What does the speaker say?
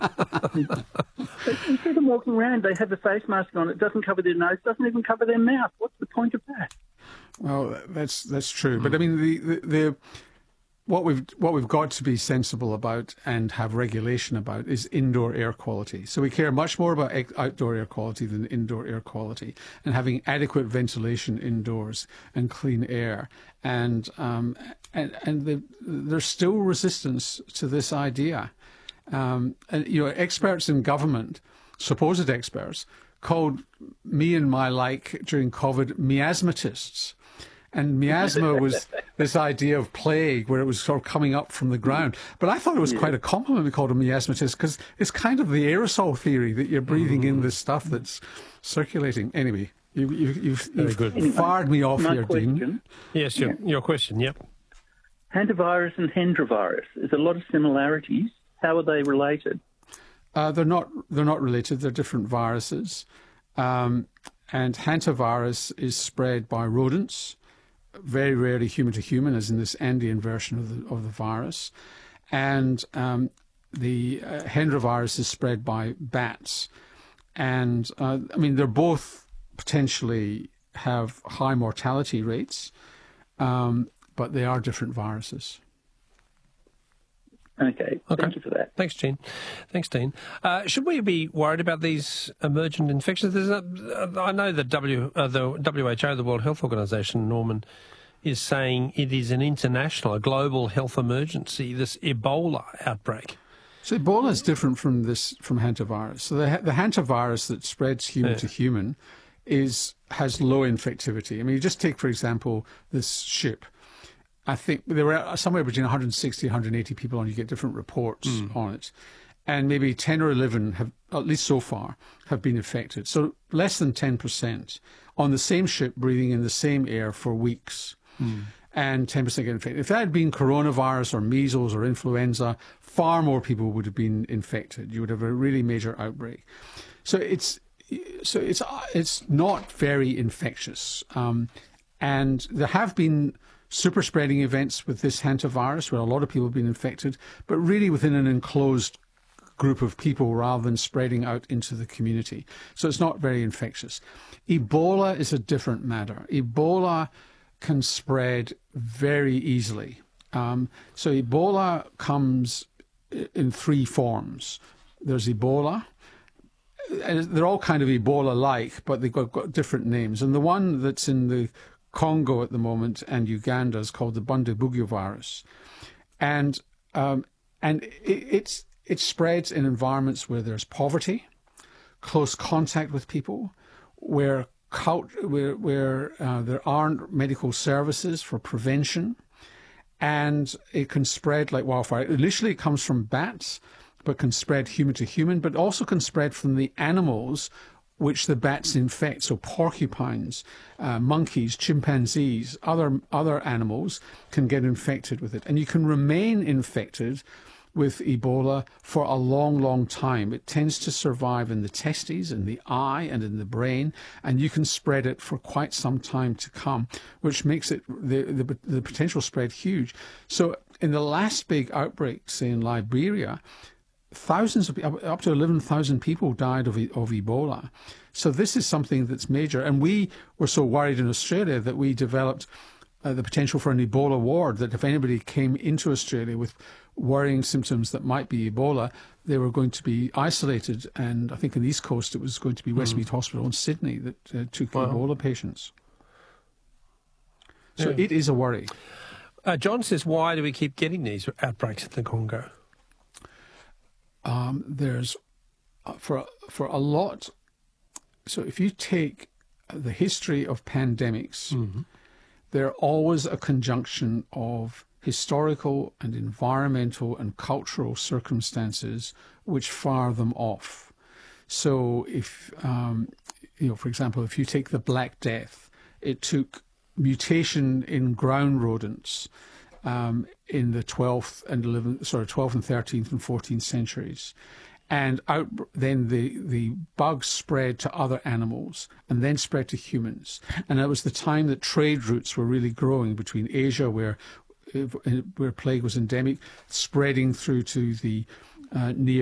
You see them walking around, they have the face mask on, it doesn't cover their nose, doesn't even cover their mouth. What's the point of that? Well, that's true. But I mean, the what we've got to be sensible about and have regulation about is indoor air quality. So we care much more about outdoor air quality than indoor air quality, and having adequate ventilation indoors and clean air. And there's still resistance to this idea. And experts in government, supposed experts, called me and my like during COVID miasmatists. And miasma was this idea of plague where it was sort of coming up from the ground. But I thought it was quite a compliment we called a miasmatist, because it's kind of the aerosol theory that you're breathing in this stuff that's circulating. Anyway, you've fired me off here, Dean. Yes, your question, yep. Hantavirus and hendrovirus, there's a lot of similarities. How are they related? They're not related. They're different viruses. And hantavirus is spread by rodents, very rarely human to human, as in this Andean version of the virus. And the hendrovirus is spread by bats. And, they're both potentially have high mortality rates, but they are different viruses. Okay, thank you for that. Thanks, Dean. Should we be worried about these emergent infections? I know the WHO, the World Health Organization, Norman, is saying it is an international, a global health emergency, this Ebola outbreak. So Ebola is different from hantavirus. So the hantavirus that spreads human to human has low infectivity. I mean, you just take, for example, this ship. I think there were somewhere between 160 and 180 people on. You get different reports on it. And maybe 10 or 11 have, at least so far, have been infected. So less than 10% on the same ship breathing in the same air for weeks. And 10% get infected. If that had been coronavirus or measles or influenza, far more people would have been infected. You would have a really major outbreak. So it's not very infectious. And there have been super spreading events with this hantavirus where a lot of people have been infected, but really within an enclosed group of people rather than spreading out into the community. So it's not very infectious. Ebola is a different matter. Ebola can spread very easily. So Ebola comes in three forms. There's Ebola. And they're all kind of Ebola-like, but they've got different names. And the one that's in the Congo at the moment and Uganda is called the Bundibugyo virus, and it spreads in environments where there's poverty, close contact with people, where there aren't medical services for prevention, and it can spread like wildfire. Initially, it comes from bats, but can spread human to human, but also can spread from the animals which the bats infect. So porcupines, monkeys, chimpanzees, other animals can get infected with it. And you can remain infected with Ebola for a long, long time. It tends to survive in the testes, in the eye, and in the brain, and you can spread it for quite some time to come, which makes it the potential spread huge. So in the last big outbreak, say in Liberia, up to 11,000 people died of Ebola. So this is something that's major. And we were so worried in Australia that we developed the potential for an Ebola ward, that if anybody came into Australia with worrying symptoms that might be Ebola, they were going to be isolated. And I think on the East Coast it was going to be Westmead Hospital in Sydney that took Ebola patients. So it is a worry. John says, why do we keep getting these outbreaks in the Congo? There's for a lot. So if you take the history of pandemics, they're always a conjunction of historical and environmental and cultural circumstances which fire them off. So if for example, if you take the Black Death, it took mutation in ground rodents in the 12th and 13th and 14th centuries. And then the bugs spread to other animals and then spread to humans. And it was the time that trade routes were really growing between Asia, where plague was endemic, spreading through to the Near